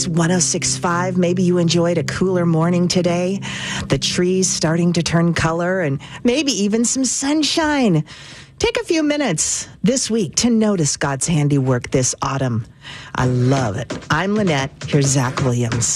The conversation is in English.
Kicks 106.5. Maybe you enjoyed a cooler morning today. The trees starting to turn color and maybe even some sunshine. Take a few minutes this week to notice God's handiwork this autumn. I love it. I'm Lynette. Here's Zach Williams.